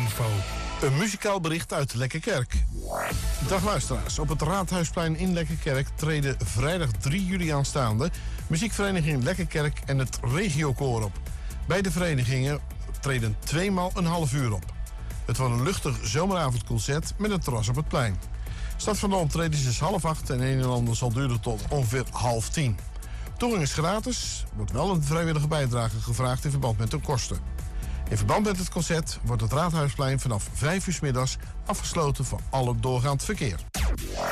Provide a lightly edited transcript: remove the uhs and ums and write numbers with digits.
info. Een muzikaal bericht uit Lekkerkerk. Dag luisteraars, op het Raadhuisplein in Lekkerkerk treden vrijdag 3 juli aanstaande muziekvereniging Lekkerkerk en het Regiokoor op. Beide verenigingen treden 2 maal een half uur op. Het wordt een luchtig zomeravondconcert met een terras op het plein. Start van de optredens is 7:30 en een en ander zal duren tot ongeveer 9:30. Toegang is gratis, wordt wel een vrijwillige bijdrage gevraagd in verband met de kosten. In verband met het concert wordt het Raadhuisplein vanaf 5 uur 's middags afgesloten voor alle doorgaand verkeer.